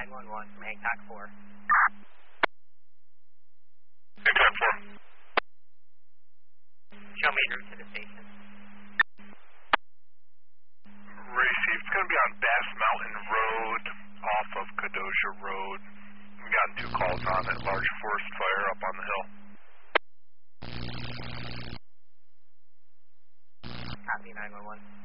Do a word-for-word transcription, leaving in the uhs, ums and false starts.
nine one one from Hancock four. Hancock four. Show me route to the station. Received. It's going to be on Bass Mountain Road off of Kedosia Road. We've gotten two calls on it. Large forest fire up on the hill. Copy nine one one.